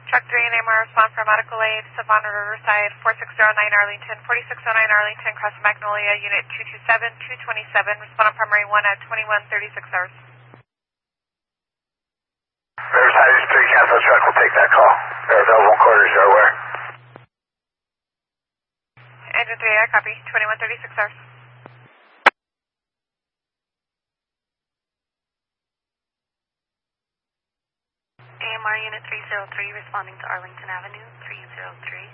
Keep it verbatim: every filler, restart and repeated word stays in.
Truck three and A M R respond for medical aid, Savannah Riverside, four six zero nine Arlington, forty-six oh nine Arlington, Cross Magnolia, Unit two two seven, two twenty-seven, respond on primary one at twenty-one thirty-six hours. Riverside is three, cancel truck, we'll take that call. They're available quarters, you're aware. Engine three, I copy, twenty-one thirty-six hours. A M R Unit three zero three responding to Arlington Avenue, three zero three.